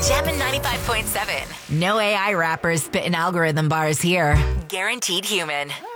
Jammin' 95.7. No AI rappers spitting algorithm bars here. Guaranteed human.